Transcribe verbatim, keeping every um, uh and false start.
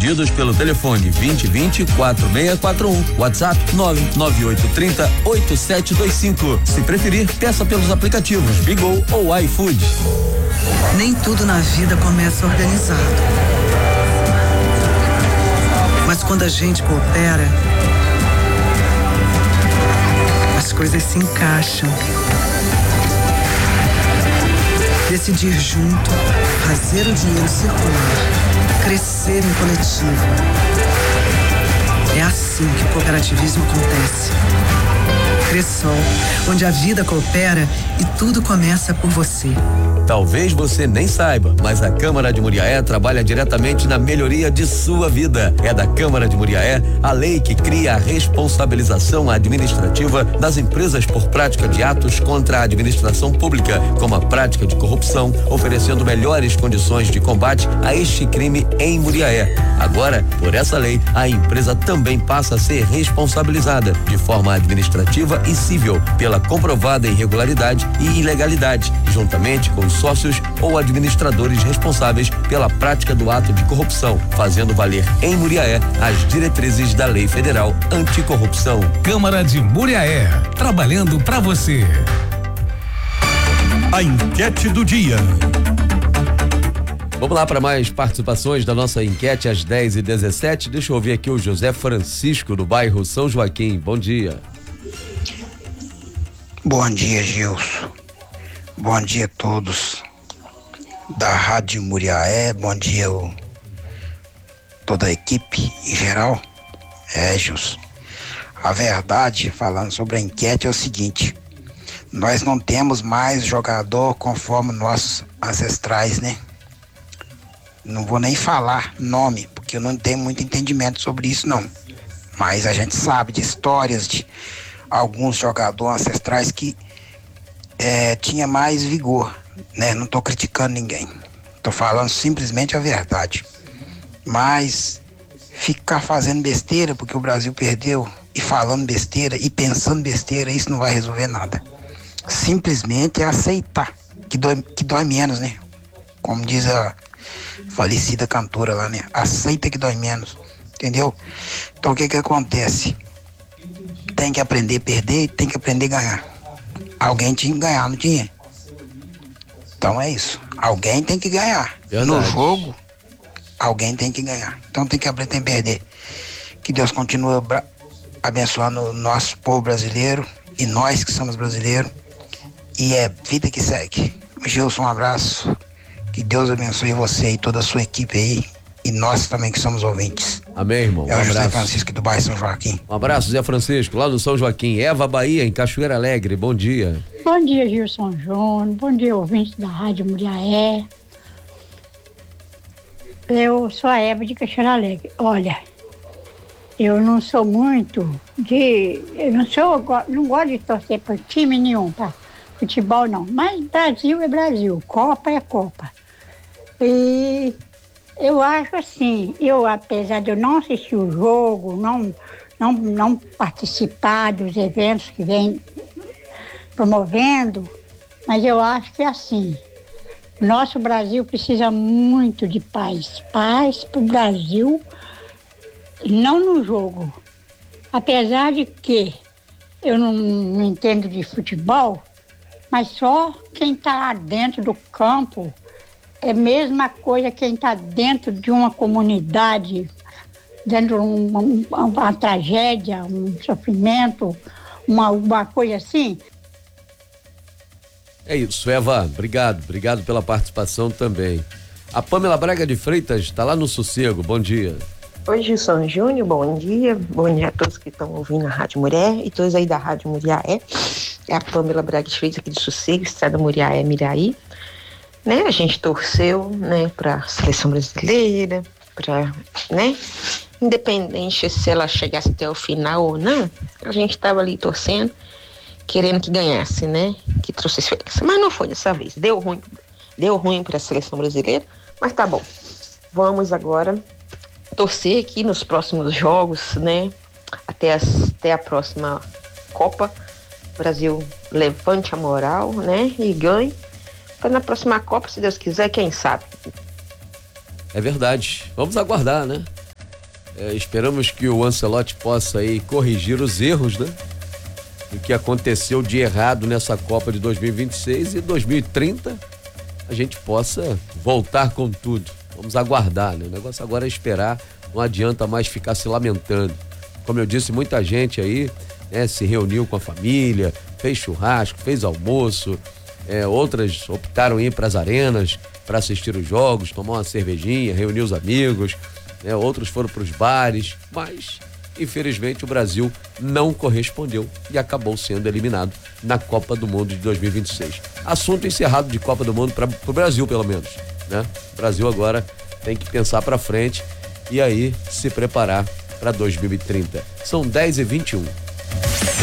Pedidos pelo telefone vinte vinte, quatro seis quatro um, WhatsApp nove nove oito três zero, oito sete dois cinco. Se preferir, peça pelos aplicativos Bigo ou iFood. Nem tudo na vida começa organizado. Mas quando a gente coopera, as coisas se encaixam. Decidir junto, fazer o dinheiro circular, crescer em coletivo. É assim que o cooperativismo acontece. Cressol, onde a vida coopera e tudo começa por você. Talvez você nem saiba, mas a Câmara de Muriaé trabalha diretamente na melhoria de sua vida. É da Câmara de Muriaé a lei que cria a responsabilização administrativa das empresas por prática de atos contra a administração pública, como a prática de corrupção, oferecendo melhores condições de combate a este crime em Muriaé. Agora, por essa lei, a empresa também passa a ser responsabilizada de forma administrativa e civil pela comprovada irregularidade e ilegalidade, juntamente com os sócios ou administradores responsáveis pela prática do ato de corrupção, fazendo valer em Muriaé as diretrizes da Lei Federal Anticorrupção. Câmara de Muriaé, trabalhando para você. A enquete do dia. Vamos lá para mais participações da nossa enquete às dez e dezessete. Deixa eu ouvir aqui o José Francisco, do bairro São Joaquim. Bom dia. Bom dia, Gilson. Bom dia a todos da Rádio Muriaé. Bom dia o, toda a equipe em geral. É, Gilson. A verdade, falando sobre a enquete, é o seguinte: nós não temos mais jogador conforme nossos ancestrais, né? Não vou nem falar nome, porque eu não tenho muito entendimento sobre isso, não. Mas a gente sabe de histórias de alguns jogadores ancestrais que é, tinha mais vigor, né? Não tô criticando ninguém. Tô falando simplesmente a verdade. Mas ficar fazendo besteira porque o Brasil perdeu e falando besteira e pensando besteira, isso não vai resolver nada. Simplesmente é aceitar, que dói, que dói menos, né? Como diz a falecida cantora lá, né? Aceita que dói menos, entendeu? Então o que que acontece? Tem que aprender a perder e tem que aprender a ganhar. Alguém tinha que ganhar, não tinha? Então é isso. Alguém tem que ganhar. Verdade. No jogo, alguém tem que ganhar. Então tem que aprender a perder. Que Deus continue abençoando o nosso povo brasileiro e nós que somos brasileiros. E é vida que segue. Gilson, um abraço. Que Deus abençoe você e toda a sua equipe aí. E nós também que somos ouvintes. Amém, irmão. É o um José abraço. Francisco do bairro São Joaquim. Um abraço, Zé Francisco, lá no São Joaquim. Eva Bahia, em Cachoeira Alegre. Bom dia. Bom dia, Gilson Júnior. Bom dia, ouvintes da Rádio Muriaé. Eu sou a Eva de Cachoeira Alegre. Olha, eu não sou muito de... Eu não sou... Não gosto de torcer para time nenhum, tá? Futebol não. Mas Brasil é Brasil. Copa é Copa. E... eu acho assim, eu apesar de eu não assistir o jogo, não, não, não participar dos eventos que vem promovendo, mas eu acho que é assim, nosso Brasil precisa muito de paz, paz para o Brasil, não no jogo, apesar de que eu não, não entendo de futebol, mas só quem está lá dentro do campo. É a mesma coisa quem está dentro de uma comunidade, dentro de uma, uma, uma tragédia, um sofrimento, uma, uma coisa assim. É isso, Eva, obrigado, obrigado pela participação também. A Pamela Braga de Freitas está lá no Sossego, bom dia. Oi, Gilson Júnior, bom dia, bom dia a todos que estão ouvindo a Rádio Muriaé e todos aí da Rádio Muriaé. É a Pamela Braga de Freitas aqui de Sossego, estado Muriaé, Miraí. Né, a gente torceu, né, para a seleção brasileira, para, né, independente se ela chegasse até o final ou não, a gente estava ali torcendo, querendo que ganhasse, né, que trouxesse feliz. Mas não foi dessa vez, deu ruim, deu ruim para a seleção brasileira, mas tá bom. Vamos agora torcer aqui nos próximos jogos, né, até, as, até a próxima Copa, o Brasil levante a moral, né, e ganhe. Na próxima Copa, se Deus quiser, quem sabe? É verdade. Vamos aguardar, né? É, esperamos que o Ancelotti possa aí corrigir os erros, né? O que aconteceu de errado nessa Copa de dois mil e vinte e seis e dois mil e trinta a gente possa voltar com tudo. Vamos aguardar, né? O negócio agora é esperar, não adianta mais ficar se lamentando. Como eu disse, muita gente aí, né, se reuniu com a família, fez churrasco, fez almoço, é, outras optaram em ir para as arenas para assistir os jogos, tomar uma cervejinha, reunir os amigos, né, outros foram para os bares, mas infelizmente o Brasil não correspondeu e acabou sendo eliminado na Copa do Mundo de dois mil e vinte e seis. Assunto encerrado de Copa do Mundo para o Brasil, pelo menos, né? O Brasil agora tem que pensar para frente e aí se preparar para dois mil e trinta. São dez e vinte e um.